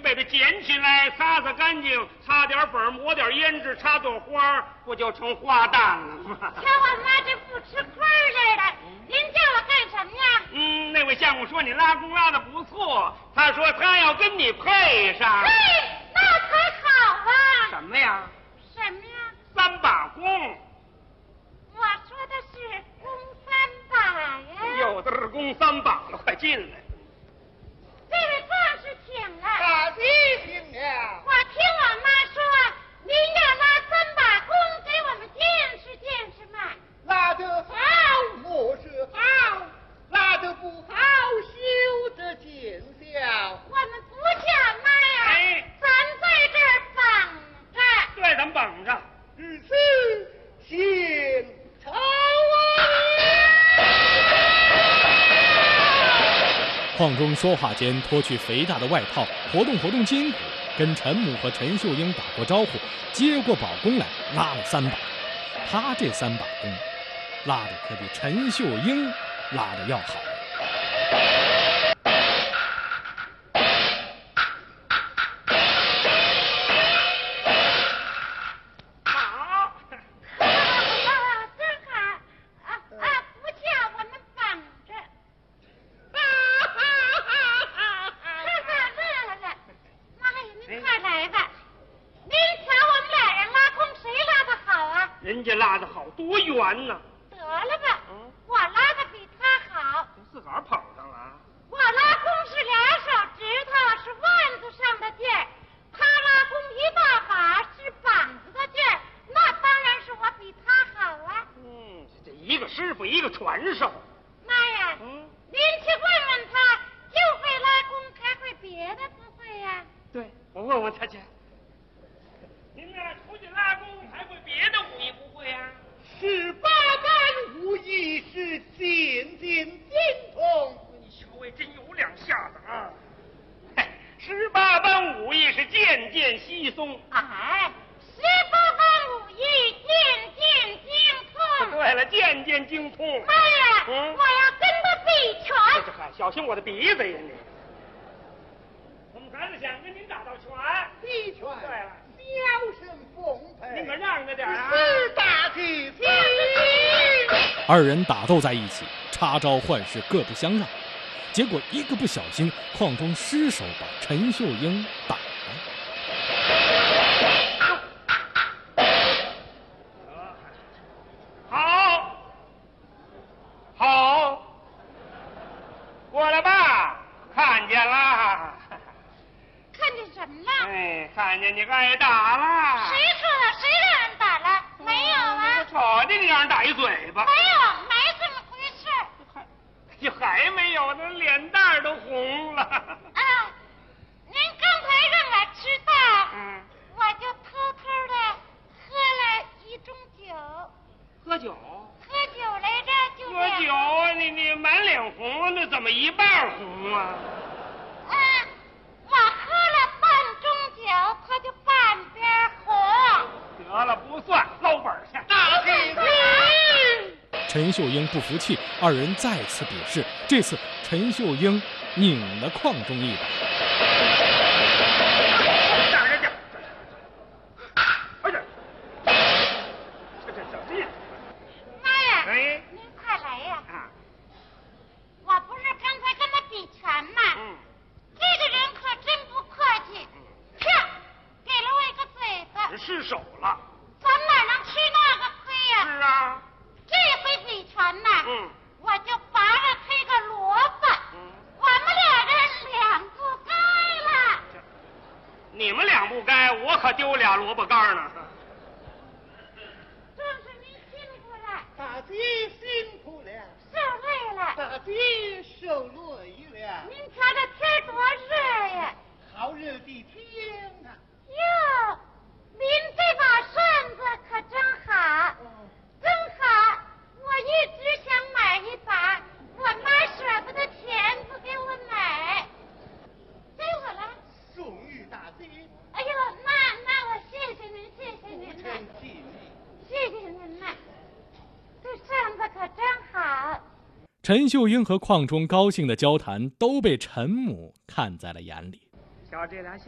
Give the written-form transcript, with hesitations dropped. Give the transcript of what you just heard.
给它捡起来，擦擦干净，擦点粉，抹点胭脂，插朵花，不就成花旦了吗？ 瞧我妈这不吃亏似的，您叫我干什么呀？ 那位相公说你拉弓拉的不错，他说他要跟你配上。 嘿，那才好啊！ 什么呀？ 什么呀 ？3把弓。 我说的是弓3把呀。 有的是弓3把了，快进来。 这位壮士请了。 大弟请了。 我听我妈说，您要拉3把弓给我们见识见识嘛。 拉得好，莫是好；拉得不好，休得见笑。 我们不叫妈呀， 哎， 咱在这儿绑着。 对，咱们绑着。 日此献朝啊！ 邝中说话间脱去肥大的外套，活动活动筋骨，跟陈母和陈秀英打过招呼，接过宝弓来拉了3把。他这3把弓，拉的可比陈秀英拉的要好。 好， 真好不叫我们绑着。乐了，妈呀，您快来吧！您瞧我们俩人拉弓，谁拉的好啊？ 人家拉的好，多圆呢。 得了吧，我拉的比他好。 自个儿捧上了。 我拉弓是2手指头，是腕子上的劲儿；他拉弓1大把，是膀子的劲儿。那当然是我比他好啊。 这一个师傅，一个传授。 妈呀，您去问问他，就会拉弓，还会别的不会呀？ 对，我问问他去。您呢，出去拉弓还会别的武艺不会呀 18般武艺是渐渐精通。 你稍微真有2下子啊！18般武艺是渐渐稀松。 哎，18般武艺渐渐精通。 对了，渐渐精通。 妈呀，我要跟他比拳。 这小心我的鼻子呀你！我们孩子想跟您打道拳。 比拳。 对了， 小生奉陪。 您可让着点啊！ 是大弟请。 2人打斗在一起，插招换式，各不相让。结果一个不小心，邝中失手把陈秀英打了。 好，过来吧，看见了。 看见什么了？ 看见你挨打了。 谁说的？谁让人打了？没有啊。 我瞅见你让人打一嘴巴。 没有，没这么回事。 还没有呢，脸蛋都红了。 您刚才让我知道，我就偷偷的喝了1盅酒。 喝酒？ 喝酒来着，就喝酒，你满脸红，那怎么一半红啊？ 我喝了半盅酒，他就半边红。 得了，不算，捞本去。 大弟请。 陈秀英不服气，2人再次比试。这次陈秀英拧了邝中一把。 妈呀！您快来呀！我不是刚才跟他比拳吗？这个人可真不客气，啪，给了我一个嘴巴。 失手了。 咱哪能吃那个亏呀？ 是啊。 这回比拳呐，我就拔了他一个萝卜。我们2人2不该了。 你们2不该，我可丢2萝卜干呢。 壮士您辛苦了。 大弟辛苦了。 受累了。 大弟受累了。 您瞧这天多热呀！ 好热的天啊！ 哟，您这把扇子可真好，真好！我一直想买一把，我妈舍不得钱不给我买，给我了。 送与大弟。 哎呦，那我谢谢您，谢谢您不了， 成敬意。 谢谢您了。这扇子可真好。 陈秀英和邝中高兴的交谈都被陈母看在了眼里。 瞧这俩小